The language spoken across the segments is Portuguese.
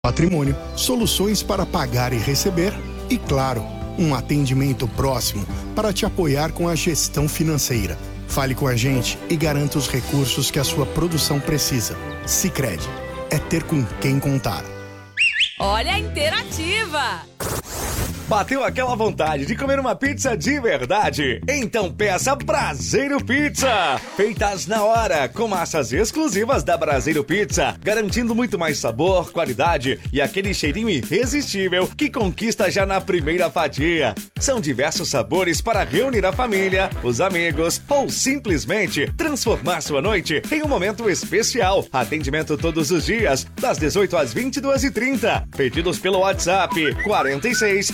patrimônio, soluções para pagar e receber e, claro, um atendimento próximo para te apoiar com a gestão financeira. Fale com a gente e garanta os recursos que a sua produção precisa. Sicredi, é ter com quem contar. Olha a Interativa! Bateu aquela vontade de comer uma pizza de verdade? Então peça Braseiro Pizza! Feitas na hora, com massas exclusivas da Braseiro Pizza, garantindo muito mais sabor, qualidade e aquele cheirinho irresistível que conquista já na primeira fatia. São diversos sabores para reunir a família, os amigos ou simplesmente transformar sua noite em um momento especial. Atendimento todos os dias, das 18 às 22h30. Pedidos pelo WhatsApp 46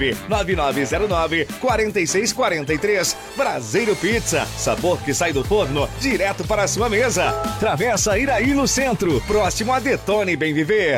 99909 4643. Braseiro Pizza, sabor que sai do forno direto para a sua mesa. Travessa Iraí no centro, próximo a Detone Bem Viver.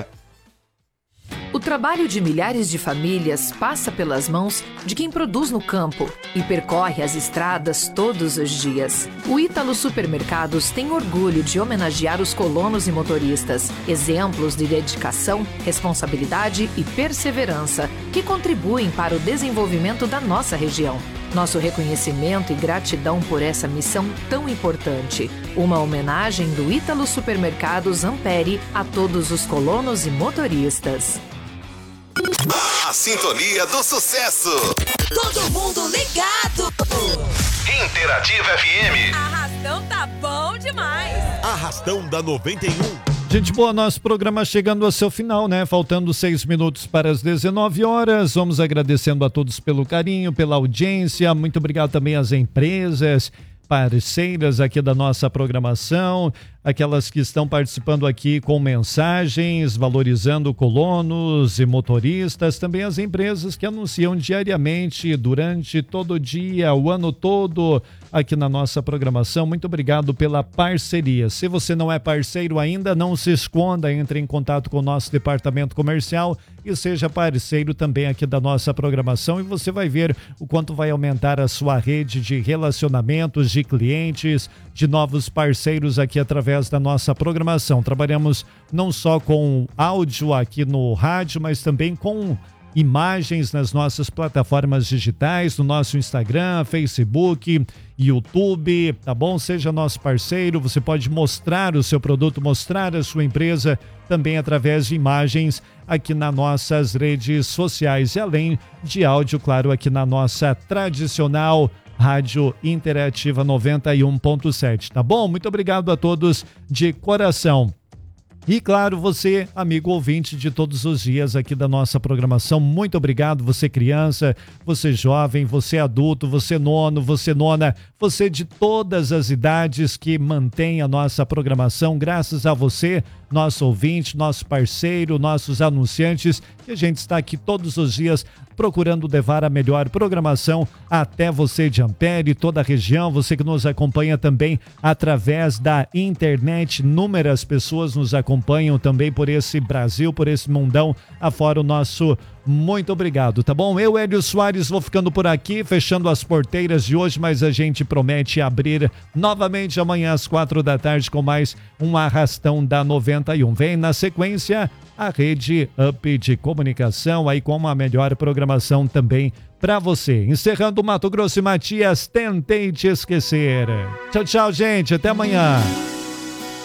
O trabalho de milhares de famílias passa pelas mãos de quem produz no campo e percorre as estradas todos os dias. O Ítalo Supermercados tem orgulho de homenagear os colonos e motoristas, exemplos de dedicação, responsabilidade e perseverança que contribuem para o desenvolvimento da nossa região. Nosso reconhecimento e gratidão por essa missão tão importante. Uma homenagem do Ítalo Supermercados Ampere a todos os colonos e motoristas. A sintonia do sucesso. Todo mundo ligado! Interativa FM. Arrastão tá bom demais! Arrastão da 91. Gente boa, nosso programa chegando ao seu final, né? Faltando 6 minutos para as 19 horas. Vamos agradecendo a todos pelo carinho, pela audiência. Muito obrigado também às empresas parceiras aqui da nossa programação, aquelas que estão participando aqui com mensagens, valorizando colonos e motoristas, também as empresas que anunciam diariamente, durante todo o dia, o ano todo, aqui na nossa programação. Muito obrigado pela parceria. Se você não é parceiro ainda, não se esconda, entre em contato com o nosso departamento comercial e seja parceiro também aqui da nossa programação, e você vai ver o quanto vai aumentar a sua rede de relacionamentos, de clientes, de novos parceiros aqui através da nossa programação. Trabalhamos não só com áudio aqui no rádio, mas também com imagens nas nossas plataformas digitais, no nosso Instagram, Facebook, YouTube, tá bom? Seja nosso parceiro, você pode mostrar o seu produto, mostrar a sua empresa também através de imagens aqui nas nossas redes sociais e além de áudio, claro, aqui na nossa tradicional Rádio Interativa 91.7, tá bom? Muito obrigado a todos de coração. E claro, você, amigo ouvinte de todos os dias aqui da nossa programação, muito obrigado. Você criança, você jovem, você adulto, você nono, você nona, você de todas as idades que mantém a nossa programação. Graças a você, nosso ouvinte, nosso parceiro, nossos anunciantes, que a gente está aqui todos os dias procurando levar a melhor programação até você de Ampere, toda a região, você que nos acompanha também através da internet. Inúmeras pessoas nos acompanham também por esse Brasil, por esse mundão afora. O nosso muito obrigado, tá bom? Eu, Hélio Soares, vou ficando por aqui, fechando as porteiras de hoje, mas a gente promete abrir novamente amanhã às 4 da tarde com mais um Arrastão da 91. Vem na sequência a Rede Up de Comunicação, aí com uma melhor programação também para você. Encerrando o Mato Grosso e Matias, Tentei Te Esquecer. Tchau, tchau, gente. Até amanhã.